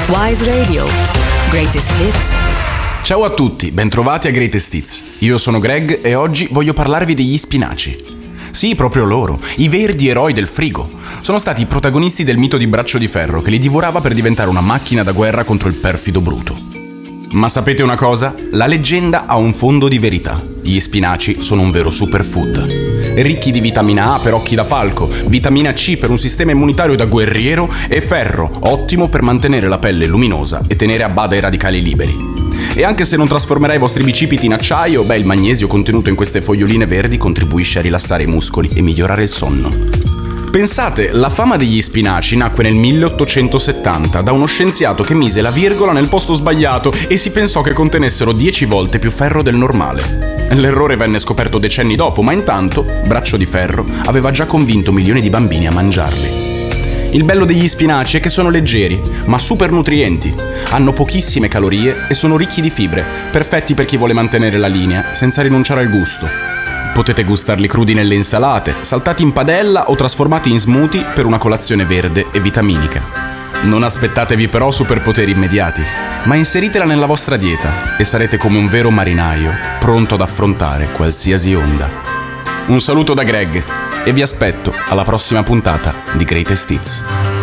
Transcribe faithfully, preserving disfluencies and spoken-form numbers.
Wise Radio. Greatest Hits. Ciao a tutti, bentrovati a Greatest Hits. Io sono Greg e oggi voglio parlarvi degli spinaci. Sì, proprio loro, i verdi eroi del frigo. Sono stati i protagonisti del mito di Braccio di Ferro che li divorava per diventare una macchina da guerra contro il perfido Bruto. Ma sapete una cosa? La leggenda ha un fondo di verità. Gli spinaci sono un vero superfood. Ricchi di vitamina A per occhi da falco, vitamina C per un sistema immunitario da guerriero e ferro, ottimo per mantenere la pelle luminosa e tenere a bada i radicali liberi. E anche se non trasformerà i vostri bicipiti in acciaio, beh, il magnesio contenuto in queste foglioline verdi contribuisce a rilassare i muscoli e migliorare il sonno. Pensate, la fama degli spinaci nacque nel milleottocentosettanta da uno scienziato che mise la virgola nel posto sbagliato e si pensò che contenessero dieci volte più ferro del normale. L'errore venne scoperto decenni dopo, ma intanto Braccio di Ferro aveva già convinto milioni di bambini a mangiarli. Il bello degli spinaci è che sono leggeri, ma super nutrienti. Hanno pochissime calorie e sono ricchi di fibre, perfetti per chi vuole mantenere la linea senza rinunciare al gusto. Potete gustarli crudi nelle insalate, saltati in padella o trasformati in smoothie per una colazione verde e vitaminica. Non aspettatevi però superpoteri immediati, ma inseritela nella vostra dieta e sarete come un vero marinaio, pronto ad affrontare qualsiasi onda. Un saluto da Greg e vi aspetto alla prossima puntata di Greatest Hits.